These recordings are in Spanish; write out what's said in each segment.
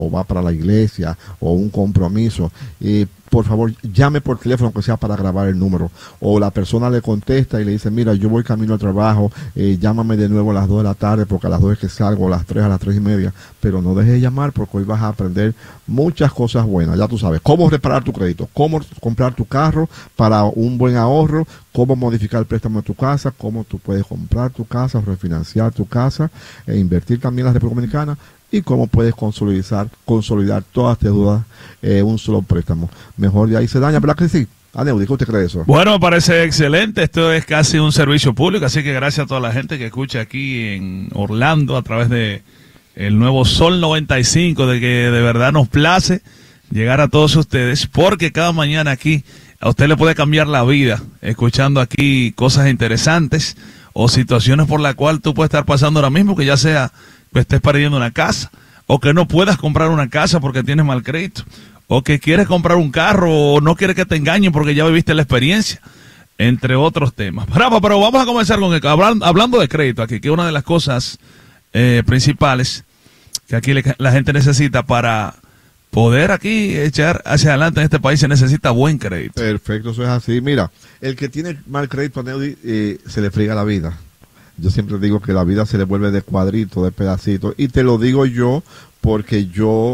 o va para la iglesia o un compromiso, por favor llame por teléfono, aunque sea para grabar el número, o la persona le contesta y le dice, mira, yo voy camino al trabajo, llámame de nuevo a las 2 de la tarde porque a las 2 es que salgo, a las 3, a las 3:30, pero no dejes de llamar porque hoy vas a aprender muchas cosas buenas. Ya tú sabes cómo reparar tu crédito, cómo comprar tu carro para un buen ahorro, cómo modificar el préstamo de tu casa, cómo tú puedes comprar tu casa, refinanciar tu casa e invertir también en la República Dominicana, y cómo puedes consolidar todas tus dudas en un solo préstamo. Mejor de ahí se daña, ¿verdad que sí? Aneudi, ¿qué usted cree de eso? Bueno, me parece excelente. Esto es casi un servicio público, así que gracias a toda la gente que escucha aquí en Orlando a través de el nuevo Sol 95, de que de verdad nos place llegar a todos ustedes, porque cada mañana aquí a usted le puede cambiar la vida escuchando aquí cosas interesantes o situaciones por las cuales tú puedes estar pasando ahora mismo, que ya sea que estés perdiendo una casa, o que no puedas comprar una casa porque tienes mal crédito, o que quieres comprar un carro, o no quieres que te engañen porque ya viviste la experiencia, entre otros temas. Pero vamos a comenzar con hablando de crédito aquí, que es una de las cosas principales que aquí la gente necesita para poder aquí echar hacia adelante en este país. Se necesita buen crédito. Perfecto, eso es así. Mira, el que tiene mal crédito, Aneudi, se le friega la vida. Yo siempre digo que la vida se le vuelve de cuadrito, de pedacito, y te lo digo yo porque yo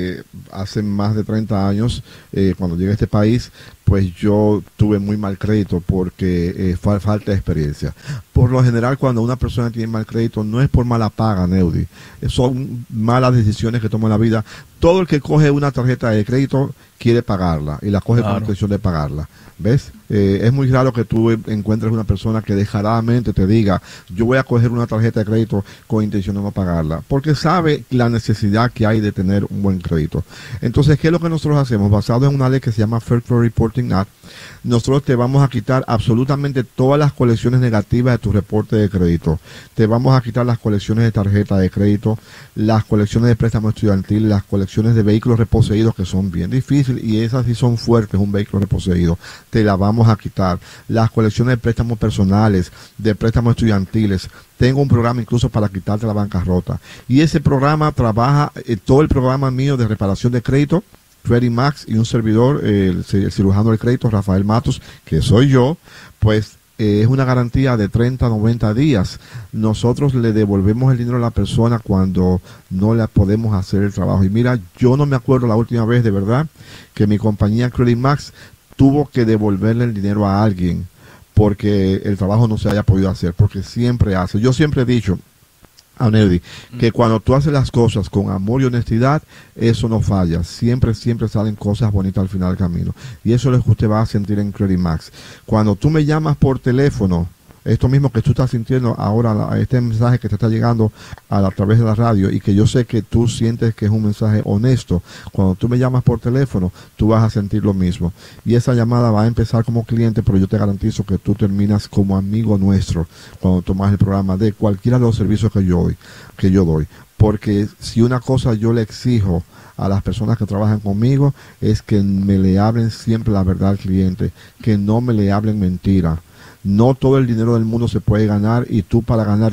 hace más de 30 años, cuando llegué a este país, pues yo tuve muy mal crédito porque falta de experiencia. Por lo general, cuando una persona tiene mal crédito, no es por mala paga, Neudi, son malas decisiones que toma en la vida. Todo el que coge una tarjeta de crédito quiere pagarla y la coge con la intención de pagarla. ¿Ves? Es muy raro que tú encuentres una persona que descaradamente te diga, yo voy a coger una tarjeta de crédito con intención de no pagarla, porque sabe la necesidad que hay de tener un buen crédito. Entonces, ¿qué es lo que nosotros hacemos? Basado en una ley que se llama Fair Credit Reporting Act, nosotros te vamos a quitar absolutamente todas las colecciones negativas de tu reporte de crédito. Te vamos a quitar las colecciones de tarjeta de crédito, las colecciones de préstamos estudiantiles, las colecciones de vehículos reposeídos, que son bien difíciles, y esas sí son fuertes, un vehículo reposeído. Te la vamos a quitar. Las colecciones de préstamos personales, de préstamos estudiantiles. Tengo un programa incluso para quitarte la bancarrota. Y ese programa trabaja, todo el programa mío de reparación de crédito, Credit Max, y un servidor, el cirujano del crédito, Rafael Matos, que soy yo, pues es una garantía de 30 a 90 días. Nosotros le devolvemos el dinero a la persona cuando no le podemos hacer el trabajo. Y mira, yo no me acuerdo la última vez, de verdad, que mi compañía Credit Max tuvo que devolverle el dinero a alguien porque el trabajo no se haya podido hacer, porque siempre hace. Yo siempre he dicho, Aneudi, que cuando tú haces las cosas con amor y honestidad, eso no falla. Siempre salen cosas bonitas al final del camino. Y eso es lo que usted va a sentir en Credit Max. Cuando tú me llamas por teléfono, esto mismo que tú estás sintiendo ahora, este mensaje que te está llegando a través de la radio, y que yo sé que tú sientes que es un mensaje honesto, cuando tú me llamas por teléfono, tú vas a sentir lo mismo. Y esa llamada va a empezar como cliente, pero yo te garantizo que tú terminas como amigo nuestro cuando tomas el programa de cualquiera de los servicios que yo doy. Porque si una cosa yo le exijo a las personas que trabajan conmigo, es que me le hablen siempre la verdad al cliente, que no me le hablen mentira. No todo el dinero del mundo se puede ganar, y tú para ganar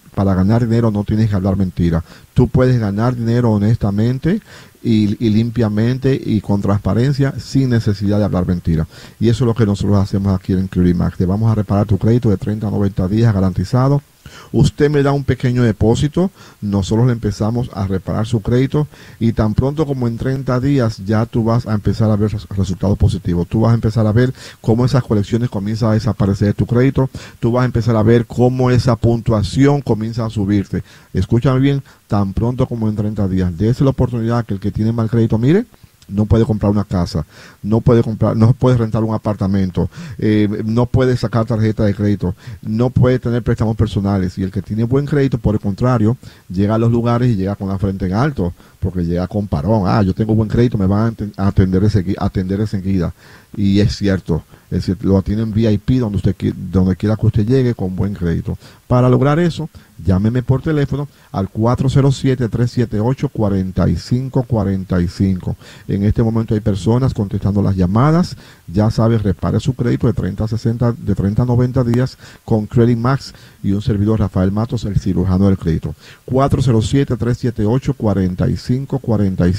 dinero no tienes que hablar mentira. Tú puedes ganar dinero honestamente y limpiamente y con transparencia, sin necesidad de hablar mentira. Y eso es lo que nosotros hacemos aquí en Credit Max. Te vamos a reparar tu crédito de 30 a 90 días garantizado. Usted me da un pequeño depósito, nosotros le empezamos a reparar su crédito, y tan pronto como en 30 días ya tú vas a empezar a ver resultados positivos. Tú vas a empezar a ver cómo esas colecciones comienzan a desaparecer de tu crédito. Tú vas a empezar a ver cómo esa puntuación comienza a subirte. Escúchame bien, tan pronto como en 30 días. Dése la oportunidad que el que tiene mal crédito, mire, no puede comprar una casa, no puede rentar un apartamento, no puede sacar tarjeta de crédito, no puede tener préstamos personales. Y el que tiene buen crédito, por el contrario, llega a los lugares y llega con la frente en alto, porque llega con parón. Yo tengo buen crédito, me van a atender enseguida. Y es cierto, lo atienden VIP donde quiera que usted llegue con buen crédito. Para lograr eso, llámeme por teléfono al 407-378-4545. En este momento hay personas contestando las llamadas. Ya sabes, repare su crédito de 30 a 90 días con Credit Max y un servidor, Rafael Matos, el cirujano del crédito. 407-378-4545. 4546.